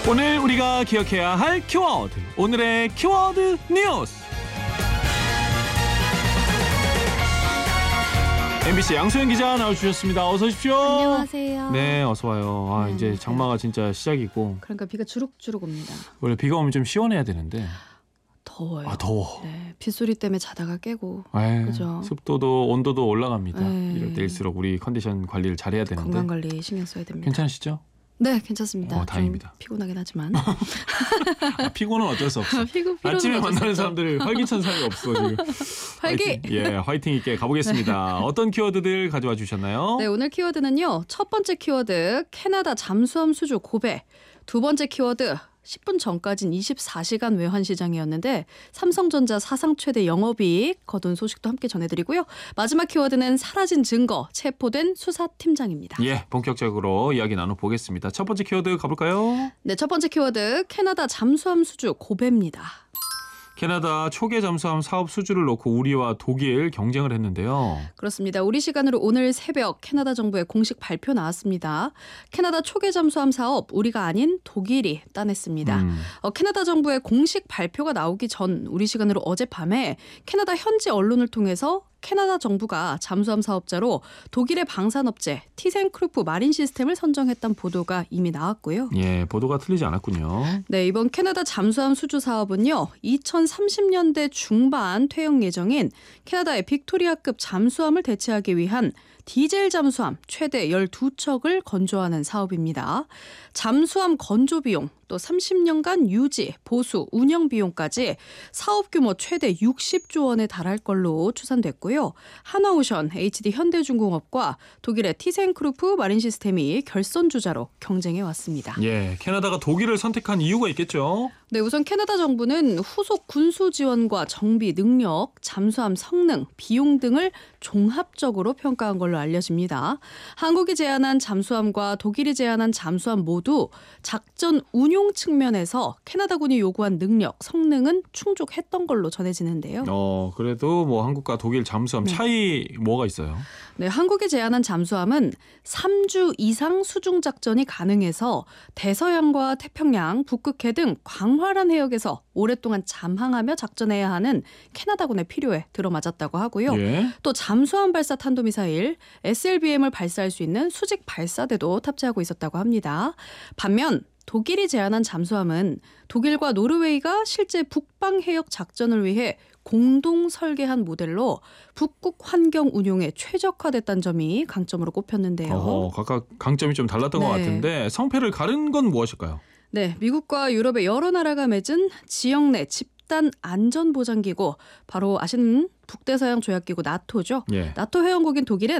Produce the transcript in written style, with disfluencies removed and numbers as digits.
오늘 우리가 기억해야 할 키워드, 오늘의 키워드 뉴스. MBC 양소영 기자 나와주셨습니다. 어서 오십시오. 안녕하세요. 네, 어서 와요. 이제 장마가 진짜 시작이고. 그러니까 비가 주룩주룩 옵니다. 원래 비가 오면 좀 시원해야 되는데. 더워요. 더워. 네, 빗소리 때문에 자다가 깨고. 에이, 그죠? 습도도 온도도 올라갑니다. 에이. 이럴 때일수록 우리 컨디션 관리를 잘해야 되는데. 건강 관리 신경 써야 됩니다. 괜찮으시죠? 네, 괜찮습니다. 다행입니다. 좀 피곤하긴 하지만. 피곤은 어쩔 수 없어. 아침에 만나는 사람들 활기찬 사람이 없어 지금. 활기! 화이팅 있게 가보겠습니다. 어떤 키워드들 가져와 주셨나요? 네, 오늘 키워드는요. 첫 번째 키워드 캐나다 잠수함 수주 고백. 두 번째 키워드 10분 전까진 24시간 외환 시장이었는데 삼성전자 사상 최대 영업이익 거둔 소식도 함께 전해드리고요. 마지막 키워드는 사라진 증거 체포된 수사팀장입니다. 예, 본격적으로 이야기 나눠보겠습니다. 첫 번째 키워드 가볼까요? 네, 첫 번째 키워드 캐나다 잠수함 수주 고배입니다. 캐나다 초계 잠수함 사업 수주를 놓고 우리와 독일 경쟁을 했는데요. 그렇습니다. 우리 시간으로 오늘 새벽 캐나다 정부의 공식 발표 나왔습니다. 캐나다 초계 잠수함 사업 우리가 아닌 독일이 따냈습니다. 캐나다 정부의 공식 발표가 나오기 전 우리 시간으로 어젯밤에 캐나다 현지 언론을 통해서 캐나다 정부가 잠수함 사업자로 독일의 방산업체 티센크루프 마린 시스템을 선정했다는 보도가 이미 나왔고요. 예, 보도가 틀리지 않았군요. 네, 이번 캐나다 잠수함 수주 사업은요. 2030년대 중반 퇴역 예정인 캐나다의 빅토리아급 잠수함을 대체하기 위한 디젤 잠수함 최대 12척을 건조하는 사업입니다. 잠수함 건조 비용, 또 30년간 유지, 보수, 운영 비용까지 사업 규모 최대 60조 원에 달할 걸로 추산됐고요. 하나오션, HD 현대중공업과 독일의 티센크루프 마린 시스템이 결선 주자로 경쟁해 왔습니다. 예, 캐나다가 독일을 선택한 이유가 있겠죠? 네, 우선 캐나다 정부는 후속 군수 지원과 정비 능력, 잠수함 성능, 비용 등을 종합적으로 평가한 걸로 알려집니다. 한국이 제안한 잠수함과 독일이 제안한 잠수함 모두 작전 운용 측면에서 캐나다군이 요구한 능력, 성능은 충족했던 걸로 전해지는데요. 그래도 뭐 한국과 독일 잠수함 차이 뭐가 있어요? 네, 한국이 제안한 잠수함은 3주 이상 수중 작전이 가능해서 대서양과 태평양, 북극해 등 광활한 해역에서 오랫동안 잠항하며 작전해야 하는 캐나다군의 필요에 들어맞았다고 하고요. 예? 또 잠수함 발사 탄도미사일 SLBM을 발사할 수 있는 수직 발사대도 탑재하고 있었다고 합니다. 반면 독일이 제안한 잠수함은 독일과 노르웨이가 실제 북방 해역 작전을 위해 공동 설계한 모델로 북극 환경 운용에 최적화됐다는 점이 강점으로 꼽혔는데요. 각각 강점이 좀 달랐던 것 같은데 성패를 가른 건 무엇일까요? 네, 미국과 유럽의 여러 나라가 맺은 지역 내 집단 안전보장기구, 바로 아시는 북대서양 조약기구 나토죠. 예. 나토 회원국인 독일은